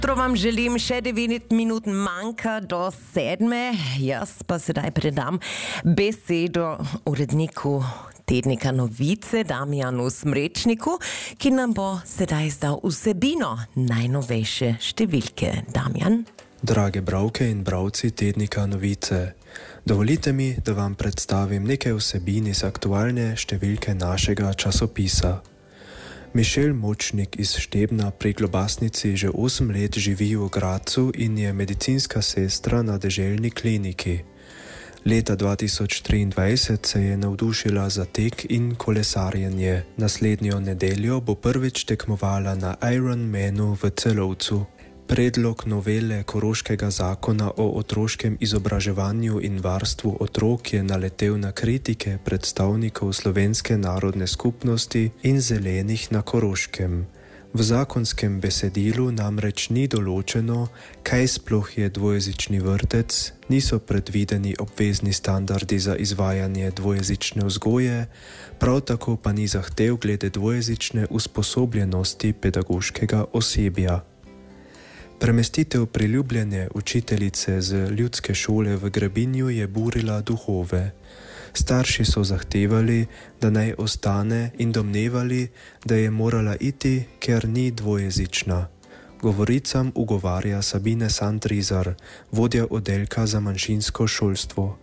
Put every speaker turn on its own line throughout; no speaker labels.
Jutro vam želim še 9 minut manjka do 7. Jaz pa sedaj predam besedo uredniku tednika Novice Damjanu Smrečniku, ki nam bo sedaj zdal vsebino najnovejše številke. Damjan.
Drage bralke in bralci tednika Novice, dovolite mi, da vam predstavim nekaj vsebin iz aktualne številke našega časopisa. Mišel Močnik iz Štebna pri Globasnici že 8 let živi v Gradcu in je medicinska sestra na deželni kliniki. Leta 2023 se je navdušila za tek in kolesarjenje. Naslednjo nedeljo bo prvič tekmovala na Ironmanu v Celovcu. Predlog novele Koroškega zakona o otroškem izobraževanju in varstvu otrok je naletel na kritike predstavnikov slovenske narodne skupnosti in zelenih na Koroškem. V zakonskem besedilu namreč ni določeno, kaj sploh je dvojezični vrtec, niso predvideni obvezni standardi za izvajanje dvojezične vzgoje, prav tako pa ni zahtev glede dvojezične usposobljenosti pedagoškega osebja. Premestitev priljubljene učiteljice z ljudske šole v Grebinju je burila duhove. Starši so zahtevali, da naj ostane in domnevali, da je morala iti, ker ni dvojezična. Govoricam ugovarja Sabine Sandrizar, vodja oddelka za manjšinsko šolstvo.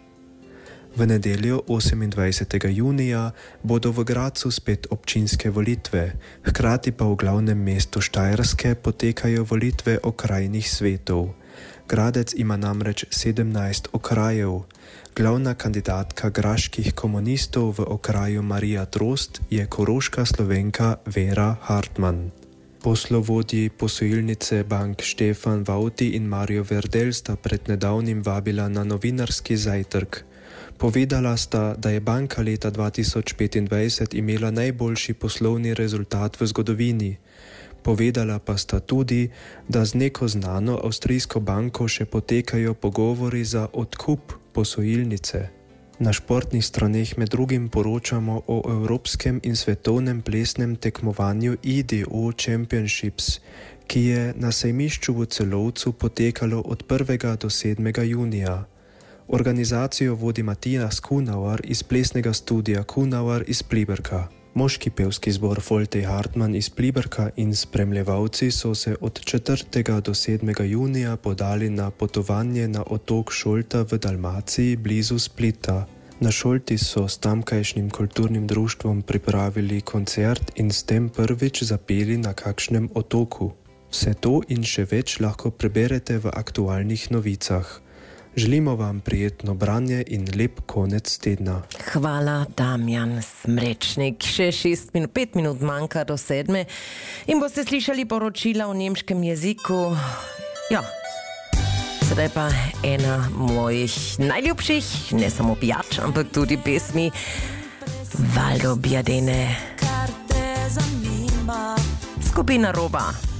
V nedeljo 28. junija bodo v Gradcu spet občinske volitve, hkrati pa v glavnem mestu Štajerske potekajo volitve okrajnih svetov. Gradec ima namreč 17 okrajev. Glavna kandidatka graških komunistov v okraju Marija Trost je koroška Slovenka Vera Hartman. Poslovodji posojilnice bank Štefan Vauti in Mario Verdel sta pred nedavnim vabila na novinarski zajtrk. Povedala sta, da je banka leta 2025 imela najboljši poslovni rezultat v zgodovini. Povedala pa sta tudi, da z neko znano avstrijsko banko še potekajo pogovori za odkup posojilnice. Na športnih straneh med drugim poročamo o evropskem in svetovnem plesnem tekmovanju IDO Championships, ki je na sejmišču v Celovcu potekalo od 1. do 7. junija. Organizacijo vodi Matijas Kunauer iz plesnega studia Kunauer iz Pliberka. Moški pevski zbor Folte Hartman iz Pliberka in spremljevalci so se od 4. do 7. junija podali na potovanje na otok Šolta v Dalmaciji blizu Splita. Na Šolti so s tamkajšnjim kulturnim društvom pripravili koncert in s tem prvič zapeli na kakšnem otoku. Vse to in še več lahko preberete v aktualnih novicah. Želimo vam prijetno branje in lep konec tedna.
Hvala, Damjan Smrečnik. Še 5 minut manjka do 7. In boste slišali poročila v nemškem jeziku. Ja, sedaj pa ena mojih najljubših, ne samo pijač, ampak tudi pesmi Valdo Biadene. Skupina Roba.